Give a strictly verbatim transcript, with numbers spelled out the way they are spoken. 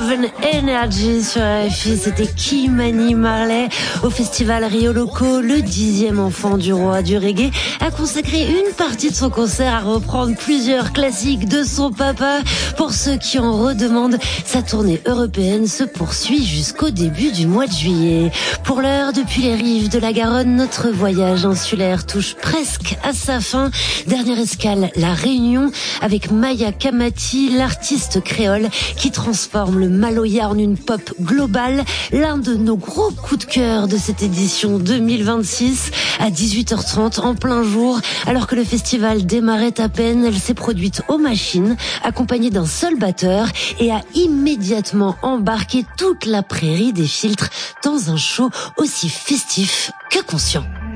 Love and Energy sur R F I, c'était Ky-Mani Marley au festival Rio Loco. Le dixième enfant du roi du reggae a consacré une partie de son concert à reprendre plusieurs classiques de son papa. Pour ceux qui en redemandent, sa tournée européenne se poursuit jusqu'au début du mois de juillet. Pour l'heure, depuis les rives de la Garonne, notre voyage insulaire touche presque à sa fin. Dernière escale, la Réunion, avec Maya Kamati, l'artiste créole qui transforme le Maloya en une pop globale. L'un de nos gros coups de cœur de cette édition deux mille vingt-six, à dix-huit heures trente, en plein jour, alors que le festival démarrait à peine, elle s'est produite aux machines, accompagnée d'un seul batteur, et a immédiatement embarqué toute la prairie des filtres dans un show aussi festif que conscient.